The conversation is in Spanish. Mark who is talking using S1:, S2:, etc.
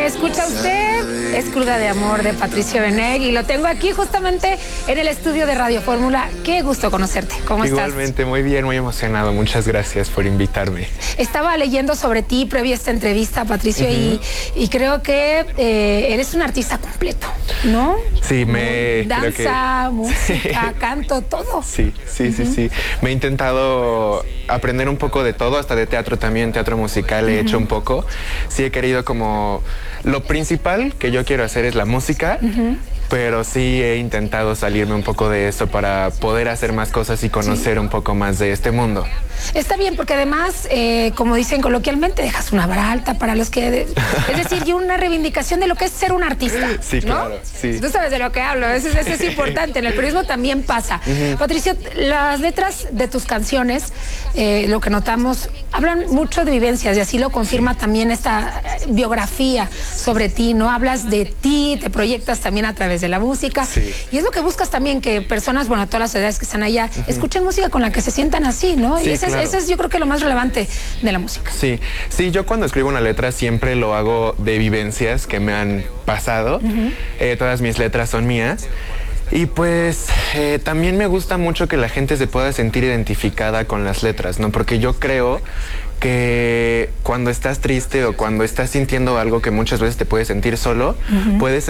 S1: escucha usted es Cruda de Amor de Patricio Beneg y lo tengo aquí justamente en el estudio de Radio Fórmula. Qué gusto conocerte. ¿Cómo estás?
S2: Igualmente, muy bien, muy emocionado. Muchas gracias por invitarme.
S1: Estaba leyendo sobre ti previa a esta entrevista, Patricio, y creo que eres un artista completo, ¿no?
S2: Sí,
S1: danza, música, canto, todo.
S2: Sí. Me he intentado aprender un poco de todo, hasta de teatro también, teatro musical he hecho un poco. Sí he querido como... Lo principal que yo quiero hacer es la música, pero sí he intentado salirme un poco de eso para poder hacer más cosas y conocer un poco más de este mundo.
S1: Está bien, porque además, como dicen coloquialmente, dejas una vara alta para los que... Es decir, y una reivindicación de lo que es ser un artista.
S2: Sí,
S1: ¿no?
S2: claro, sí.
S1: Tú sabes de lo que hablo, eso es importante. En el periodismo también pasa. Patricio, las letras de tus canciones, lo que notamos, hablan mucho de vivencias y así lo confirma también esta biografía sobre ti, ¿no? Hablas de ti, te proyectas también a través de la música.
S2: Sí.
S1: Y es lo que buscas también, que personas, bueno, todas las edades que están allá, escuchen música con la que se sientan así, ¿no?
S2: Sí,
S1: y ese es, yo creo que lo más relevante de la música.
S2: Sí, yo cuando escribo una letra siempre lo hago de vivencias que me han pasado. Todas mis letras son mías. Y pues también me gusta mucho que la gente se pueda sentir identificada con las letras, ¿no? Porque yo creo que cuando estás triste o cuando estás sintiendo algo que muchas veces te puedes sentir solo, puedes